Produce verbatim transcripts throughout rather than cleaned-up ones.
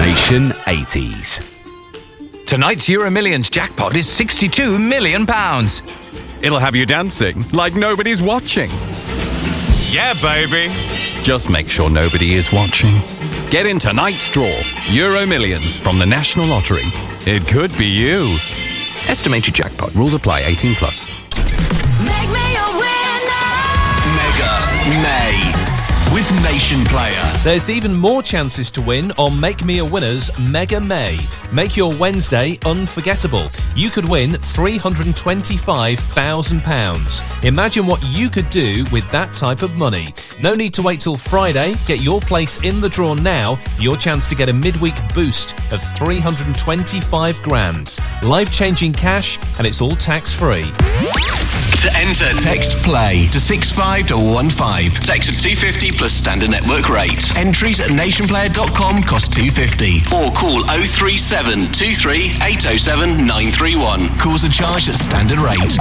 Nation eighties. Tonight's Euro Millions jackpot is sixty-two million pounds. It'll have you dancing like nobody's watching. Yeah, baby. Just make sure nobody is watching. Get in tonight's draw. Euro Millions from the National Lottery. It could be you. Estimated jackpot. Rules apply. eighteen plus. Make me a winner. Mega May with Nation Player. There's even more chances to win on Make Me a Winner's Mega May. Make your Wednesday unforgettable. You could win three hundred twenty-five thousand pounds. Imagine what you could do with that type of money. No need to wait till Friday. Get your place in the draw now. Your chance to get a midweek boost of three hundred twenty-five grand. Life-changing cash, and it's all tax-free. To enter, text PLAY to six five one one five. Text at two fifty plus standard network rate. Entries at nationplayer dot com cost two fifty. Or call oh three seven two three eight oh seven nine three one. Calls are charged at standard rate.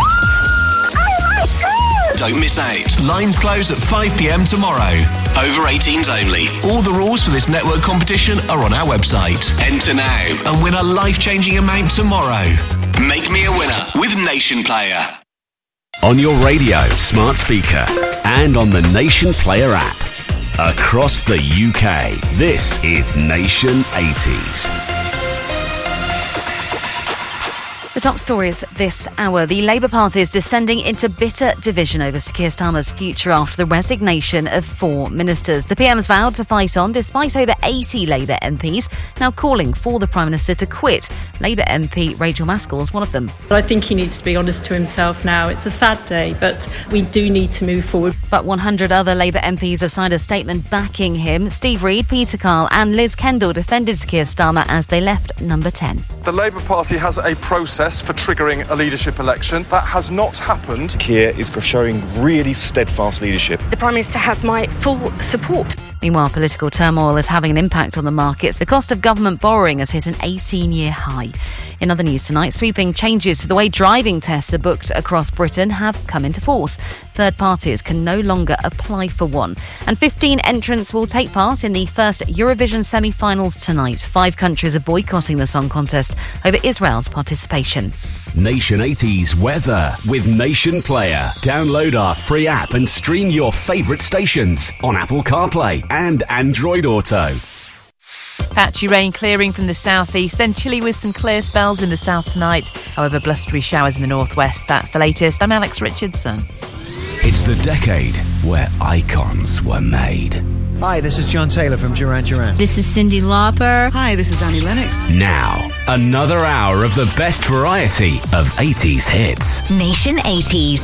Don't miss out. Lines close at five p m tomorrow. Over eighteens only. All the rules for this network competition are on our website. Enter now and win a life-changing amount tomorrow. Make me a winner with Nation Player. On your radio, smart speaker, and on the Nation Player app. Across the U K, this is Nation eighties. The top stories this hour. The Labour Party is descending into bitter division over Sir Keir Starmer's future after the resignation of four ministers. The P M's vowed to fight on despite over eighty Labour M Ps now calling for the Prime Minister to quit. Labour M P Rachel Maskell is one of them. I think he needs to be honest to himself now. It's a sad day, but we do need to move forward. But one hundred other Labour M Ps have signed a statement backing him. Steve Reid, Peter Carl and Liz Kendall defended Sir Keir Starmer as they left number ten. The Labour Party has a process for triggering a leadership election. That has not happened. Keir is showing really steadfast leadership. The Prime Minister has my full support. Meanwhile, political turmoil is having an impact on the markets. The cost of government borrowing has hit an eighteen-year high. In other news tonight, sweeping changes to the way driving tests are booked across Britain have come into force. Third parties can no longer apply for one. And fifteen entrants will take part in the first Eurovision semi-finals tonight. Five countries are boycotting the song contest over Israel's participation. Nation eighties weather with Nation Player. Download our free app and stream your favourite stations on Apple CarPlay and Android Auto. Patchy rain clearing from the southeast, then chilly with some clear spells in the south tonight. However, blustery showers in the northwest. That's the latest. I'm Alex Richardson. It's the decade where icons were made. Hi, this is John Taylor from Duran Duran. This is Cyndi Lauper. Hi, this is Annie Lennox. Now, another hour of the best variety of eighties hits. Nation eighties.